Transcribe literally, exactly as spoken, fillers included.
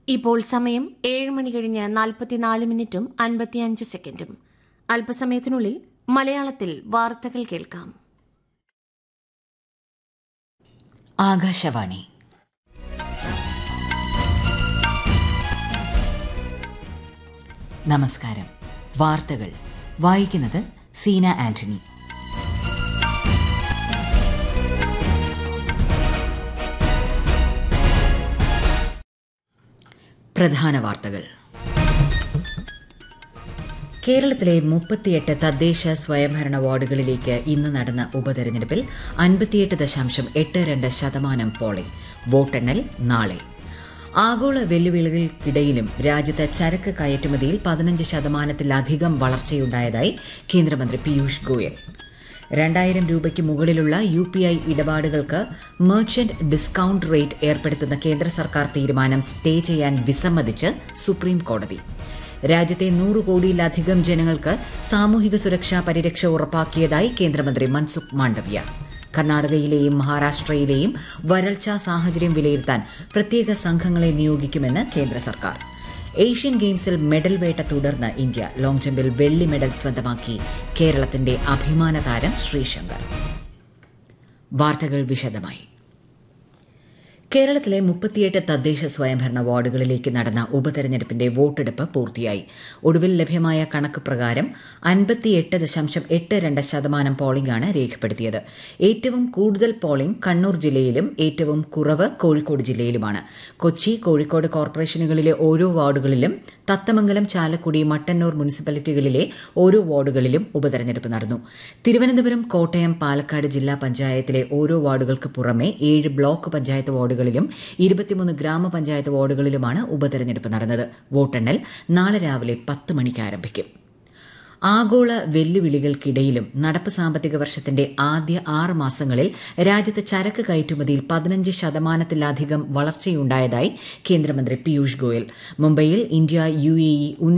ഇപ്പോൾ സമയം ഏഴ് മണി കഴിഞ്ഞ് നാൽപ്പത്തിനാല് മിനിറ്റും അൻപത്തിയഞ്ച് സെക്കൻഡും. അല്പസമയത്തിനുള്ളിൽ മലയാളത്തിൽ വാർത്തകൾ കേൾക്കാം. ആകാശവാണി. നമസ്കാരം. വാർത്തകൾ വായിക്കുന്നത് സീന ആന്റണി. പ്രധാന വാർത്തകൾ. കേരളത്തിലെ മുപ്പത്തിയെട്ട് തദ്ദേശ സ്വയംഭരണ വാർഡുകളിലേക്ക് ഇന്ന് നടന്ന ഉപതെരഞ്ഞെടുപ്പിൽ അൻപത്തിയെട്ട് ദശാംശം എട്ട് രണ്ട് ശതമാനം പോളിംഗ്. വോട്ടെണ്ണൽ നാളെ. ആഗോള വെല്ലുവിളികൾക്കിടയിലും രാജ്യത്ത് ചരക്ക് കയറ്റുമതിയിൽ പതിനഞ്ച് ശതമാനത്തിലധികം വളർച്ചയുണ്ടായതായി കേന്ദ്രമന്ത്രി പീയൂഷ് ഗോയൽ. രണ്ടായിരം രൂപയ്ക്ക് മുകളിലുള്ള U P I ഇടപാടുകൾക്ക് merchant discount rate ഏർപ്പെടുത്തുന്ന കേന്ദ്ര സർക്കാർ തീരുമാനം സ്റ്റേ ചെയ്യാൻ വിസമ്മതിച്ച് സുപ്രീം കോടതി. രാജ്യത്തെ നൂറ് കോടിയിലധികം ജനങ്ങൾക്ക് സാമൂഹിക സുരക്ഷാ പരിരക്ഷ ഉറപ്പാക്കിയതായി കേന്ദ്രമന്ത്രി മൻസുഖ് മാണ്ഡവ്യ. കർണാടകയിലെയും മഹാരാഷ്ട്രയിലെയും വരൾച്ചാ സാഹചര്യം വിലയിരുത്താൻ പ്രത്യേക സംഘങ്ങളെ നിയോഗിക്കുമെന്ന് കേന്ദ്ര സർക്കാർ. ഏഷ്യൻ ഗെയിംസിൽ മെഡൽ വേട്ട തുടർന്ന് ഇന്ത്യ. ലോങ് ജമ്പിൽ വെള്ളി മെഡൽ സ്വന്തമാക്കി കേരളത്തിന്റെ അഭിമാന താരം ശ്രീശങ്കർ. വാർത്തകൾ വിശദമായി. കേരളത്തിലെ മുപ്പത്തിയെട്ട് തദ്ദേശ സ്വയംഭരണ വാർഡുകളിലേക്ക് നടന്ന ഉപതെരഞ്ഞെടുപ്പിന്റെ വോട്ടെടുപ്പ് പൂർത്തിയായി. ഒടുവിൽ ലഭ്യമായ കണക്ക് പ്രകാരം അൻപത്തിയെട്ട് ദശാംശം എട്ട് രണ്ട് ശതമാനം പോളിംഗാണ് രേഖപ്പെടുത്തിയത്. ഏറ്റവും കൂടുതൽ പോളിംഗ് കണ്ണൂർ ജില്ലയിലും ഏറ്റവും കുറവ് കോഴിക്കോട് ജില്ലയിലുമാണ്. കൊച്ചി, കോഴിക്കോട് കോർപ്പറേഷനുകളിലെ ഓരോ വാർഡുകളിലും തത്തമംഗലം, ചാലക്കുടി, മട്ടന്നൂർ മുനിസിപ്പാലിറ്റികളിലെ ഓരോ വാർഡുകളിലും ഉപതെരഞ്ഞെടുപ്പ് നടന്നു. തിരുവനന്തപുരം, കോട്ടയം, പാലക്കാട് ജില്ലാ പഞ്ചായത്തിലെ ഓരോ വാർഡുകൾക്ക് പുറമെ ഏഴ് ബ്ലോക്ക് പഞ്ചായത്ത് വാർഡുകളിലും ഇരുപത്തിമൂന്ന് ഗ്രാമപഞ്ചായത്ത് വാർഡുകളിലുമാണ് ഉപതെരഞ്ഞെടുപ്പ് നടന്നത്. വോട്ടെണ്ണൽ നാളെ രാവിലെ പത്ത് മണിക്ക് ആരംഭിക്കും. ആഗോള വെല്ലുവിളികൾക്കിടയിലും നടപ്പ് സാമ്പത്തിക വർഷത്തിന്റെ ആദ്യ ആറ് മാസങ്ങളിൽ രാജ്യത്ത് ചരക്ക് കയറ്റുമതിയിൽ പതിനഞ്ച് ശതമാനത്തിലധികം വളർച്ചയുണ്ടായതായി കേന്ദ്രമന്ത്രി പീയൂഷ് ഗോയൽ. മുംബൈയിൽ ഇന്ത്യ യു എ ഇ